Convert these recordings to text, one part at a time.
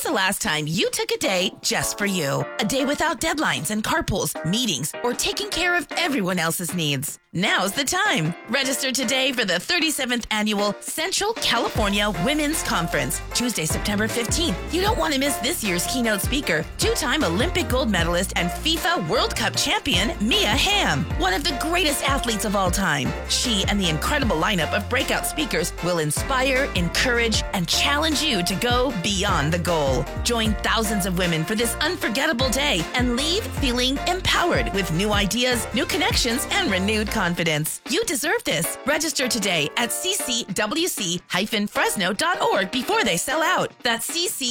When's the last time you took a day just for you? A day without deadlines and carpools, meetings, or taking care of everyone else's needs. Now's the time. Register today for the 37th Annual Central California Women's Conference, Tuesday, September 15th. You don't want to miss this year's keynote speaker, two-time Olympic gold medalist and FIFA World Cup champion, Mia Hamm, one of the greatest athletes of all time. She and the incredible lineup of breakout speakers will inspire, encourage, and challenge you to go beyond the goal. Join thousands of women for this unforgettable day and leave feeling empowered with new ideas, new connections, and renewed confidence. You deserve this. Register today at ccwc-fresno.org before they sell out. That's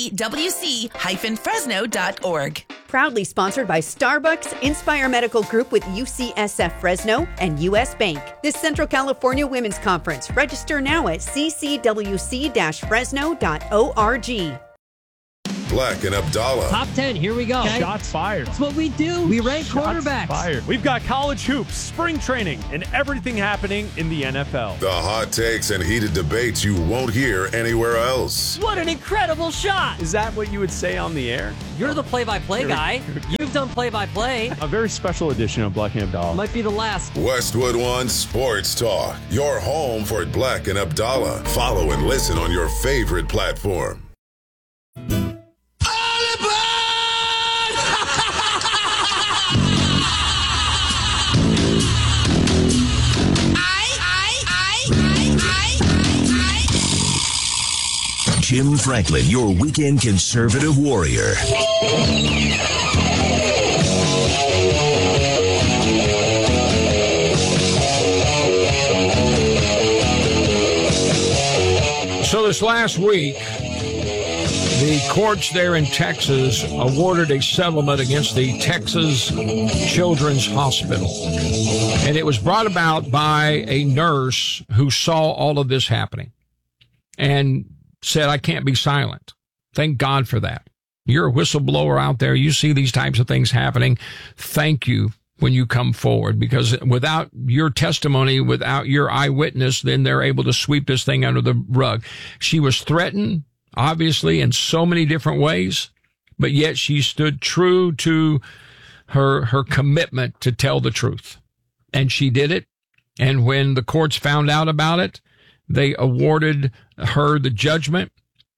ccwc-fresno.org. Proudly sponsored by Starbucks, Inspire Medical Group with UCSF Fresno, and U.S. Bank. This Central California Women's Conference. Register now at ccwc-fresno.org. Black and Abdallah. Top 10, here we go. Okay. Shots fired. That's what we do. We rank quarterbacks. Fired. We've got college hoops, spring training, and everything happening in the NFL. The hot takes and heated debates you won't hear anywhere else. What an incredible shot. Is that what you would say on the air? You're the play-by-play guy. You've done play-by-play. A very special edition of Black and Abdallah. Might be the last. Westwood One Sports Talk. Your home for Black and Abdallah. Follow and listen on your favorite platform. Jim Franklin, your weekend conservative warrior. So this last week, the courts there in Texas awarded a settlement against the Texas Children's Hospital. And it was brought about by a nurse who saw all of this happening and said, I can't be silent. Thank God for that. You're a whistleblower out there. You see these types of things happening. Thank you when you come forward, because without your testimony, without your eyewitness, then they're able to sweep this thing under the rug. She was threatened, obviously, in so many different ways, but yet she stood true to her commitment to tell the truth. And she did it. And when the courts found out about it, they awarded her the judgment.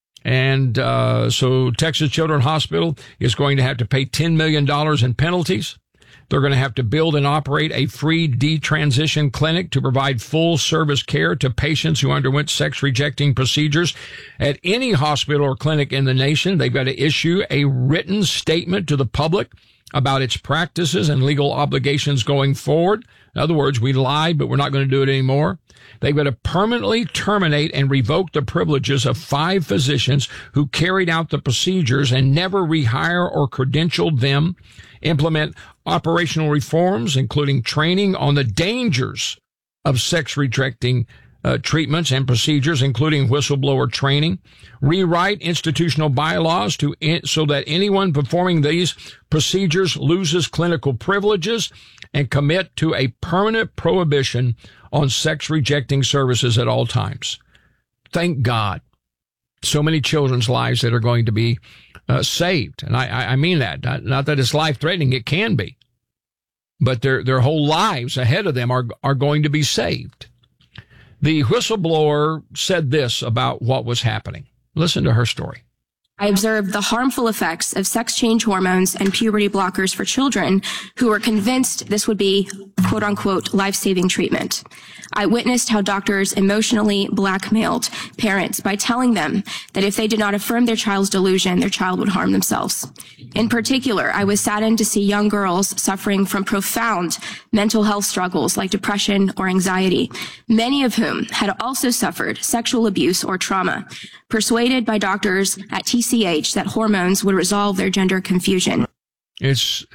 And so Texas Children's Hospital is going to have to pay $10 million in penalties. They're going to have to build and operate a free detransition clinic to provide full service care to patients who underwent sex-rejecting procedures at any hospital or clinic in the nation. They've got to issue a written statement to the public about its practices and legal obligations going forward. In other words, we lied, but we're not going to do it anymore. They've got to permanently terminate and revoke the privileges of 5 physicians who carried out the procedures and never rehire or credentialed them, implement operational reforms, including training on the dangers of sex-rejecting treatments and procedures, including whistleblower training, rewrite institutional bylaws so that anyone performing these procedures loses clinical privileges, and commit to a permanent prohibition on sex-rejecting services at all times. Thank God. So many children's lives that are going to be saved. And I mean that. Not that it's life-threatening. It can be. But their whole lives ahead of them are going to be saved. The whistleblower said this about what was happening. Listen to her story. I observed the harmful effects of sex change hormones and puberty blockers for children who were convinced this would be quote unquote life-saving treatment. I witnessed how doctors emotionally blackmailed parents by telling them that if they did not affirm their child's delusion, their child would harm themselves. In particular, I was saddened to see young girls suffering from profound mental health struggles like depression or anxiety, many of whom had also suffered sexual abuse or trauma, persuaded by doctors at TCH that hormones would resolve their gender confusion. It's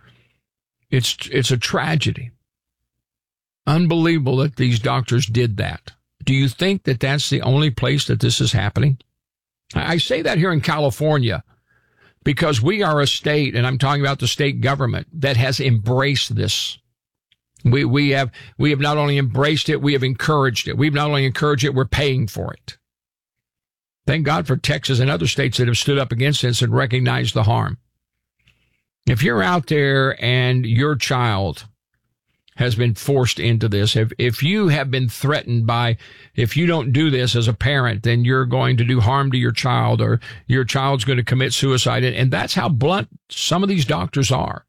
a tragedy. Unbelievable that these doctors did that. Do you think that that's the only place that this is happening? I say that here in California because we are a state, and I'm talking about the state government, that has embraced this. We have not only embraced it, we have encouraged it. We've not only encouraged it, we're paying for it. Thank God for Texas and other states that have stood up against this and recognized the harm. If you're out there and your child has been forced into this, if you have been threatened by, if you don't do this as a parent, then you're going to do harm to your child, or your child's going to commit suicide. And that's how blunt some of these doctors are.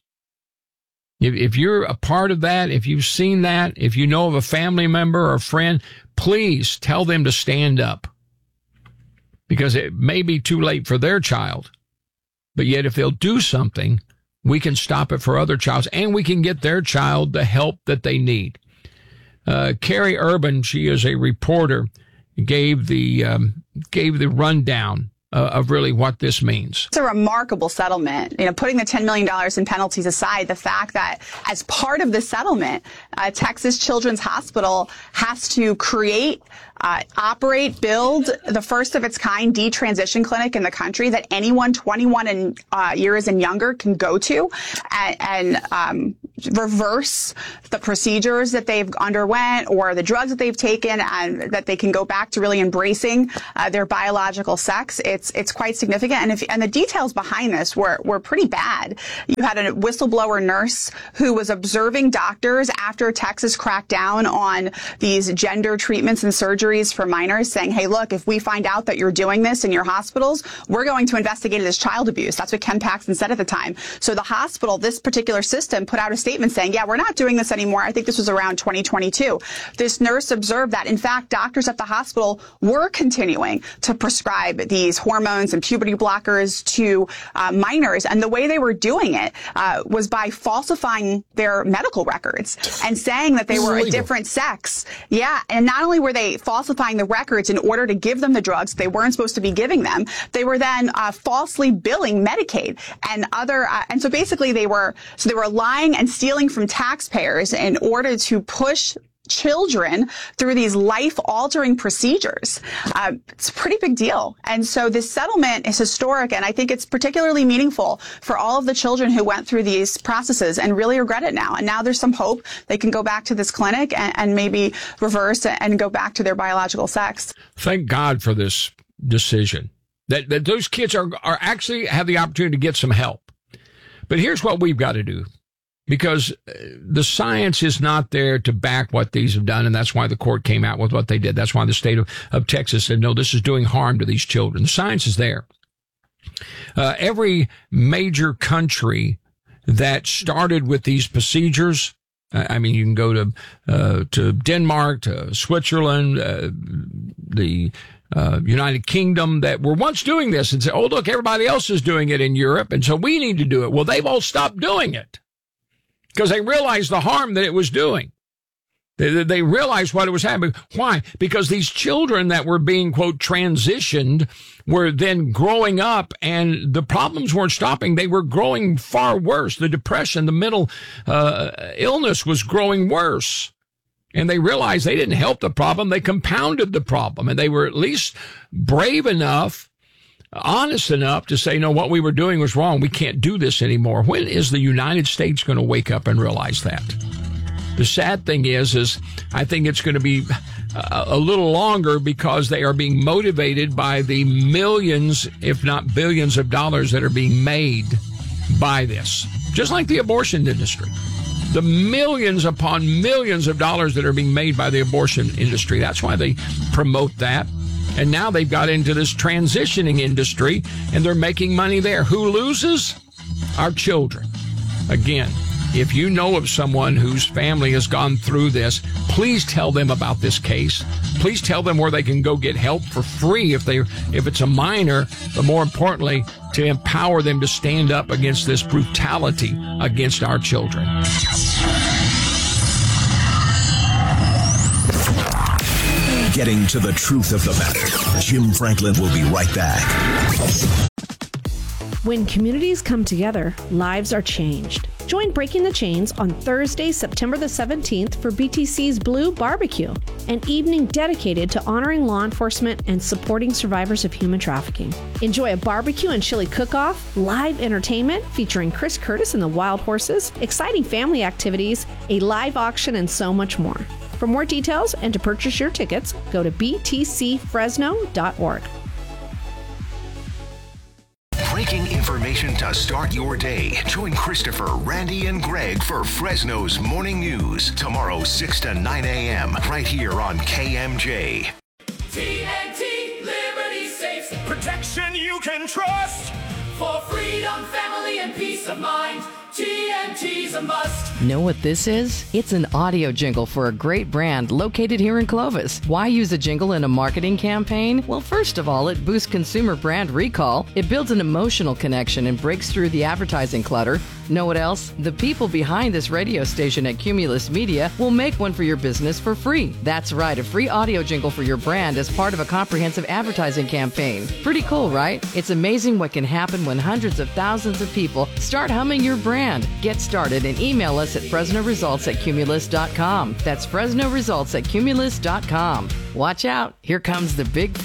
If you're a part of that, if you've seen that, if you know of a family member or a friend, please tell them to stand up. Because it may be too late for their child. But yet if they'll do something, we can stop it for other childs, and we can get their child the help that they need. Carrie Urban, she is a reporter, gave the rundown of really what this means. It's a remarkable settlement. Putting the $10 million in penalties aside, the fact that as part of the settlement, Texas Children's Hospital has to create, operate, build the first of its kind detransition clinic in the country that anyone 21 years and younger can go to and reverse the procedures that they've underwent or the drugs that they've taken, and that they can go back to really embracing their biological sex. It's quite significant. And the details behind this were pretty bad. You had a whistleblower nurse who was observing doctors after Texas cracked down on these gender treatments and surgeries for minors, saying, hey, look, if we find out that you're doing this in your hospitals, we're going to investigate it as child abuse. That's what Ken Paxton said at the time. So the hospital, this particular system, put out a statement saying, yeah, we're not doing this anymore. I think this was around 2022. This nurse observed that, in fact, doctors at the hospital were continuing to prescribe these hormones and puberty blockers to minors. And the way they were doing it was by falsifying their medical records and saying that they were a different sex. Yeah. And not only were they falsifying the records in order to give them the drugs they weren't supposed to be giving them, they were then falsely billing Medicaid and other. And so basically they were lying and stealing from taxpayers in order to push children through these life-altering procedures. It's a pretty big deal. And so this settlement is historic, and I think it's particularly meaningful for all of the children who went through these processes and really regret it now. And now there's some hope they can go back to this clinic and maybe reverse and go back to their biological sex. Thank God for this decision, that those kids are actually have the opportunity to get some help. But here's what we've got to do. Because the science is not there to back what these have done, and that's why the court came out with what they did. That's why the state of Texas said, no, this is doing harm to these children. The science is there. Every major country that started with these procedures, I mean, you can go to Denmark, to Switzerland, the United Kingdom, that were once doing this and say, oh, look, everybody else is doing it in Europe, and so we need to do it. Well, they've all stopped doing it, because they realized the harm that it was doing. They realized what it was happening. Why? Because these children that were being, quote, transitioned were then growing up, and the problems weren't stopping. They were growing far worse. The depression, the mental illness was growing worse. And they realized they didn't help the problem. They compounded the problem. And they were at least brave enough, honest enough to say, no, what we were doing was wrong. We can't do this anymore. When is the United States going to wake up and realize that? The sad thing is I think it's going to be a little longer, because they are being motivated by the millions, if not billions of dollars that are being made by this. Just like the abortion industry. The millions upon millions of dollars that are being made by the abortion industry. That's why they promote that. And now they've got into this transitioning industry, and they're making money there. Who loses? Our children. Again, if you know of someone whose family has gone through this, please tell them about this case. Please tell them where they can go get help for free if it's a minor, but more importantly, to empower them to stand up against this brutality against our children. Getting to the truth of the matter. Jim Franklin will be right back. When communities come together, lives are changed. Join Breaking the Chains on Thursday, September the 17th for BTC's Blue Barbecue, an evening dedicated to honoring law enforcement and supporting survivors of human trafficking. Enjoy a barbecue and chili cook-off, live entertainment featuring Chris Curtis and the Wild Horses, exciting family activities, a live auction, and so much more. For more details and to purchase your tickets, go to btcfresno.org. breaking information to start your day. Join Christopher, Randy, and Greg for Fresno's Morning News tomorrow 6 to 9 a.m. right here on KMJ. TNT Liberty Safes, protection you can trust for freedom, family, and peace of mind. TNT's a must. Know what this is? It's an audio jingle for a great brand located here in Clovis. Why use a jingle in a marketing campaign? Well, first of all, it boosts consumer brand recall. It builds an emotional connection and breaks through the advertising clutter. Know what else? The people behind this radio station at Cumulus Media will make one for your business for free. That's right, a free audio jingle for your brand as part of a comprehensive advertising campaign. Pretty cool, right? It's amazing what can happen when hundreds of thousands of people start humming your brand. Get started and email us at FresnoResults@Cumulus.com. That's FresnoResults@Cumulus.com. Watch out, here comes the big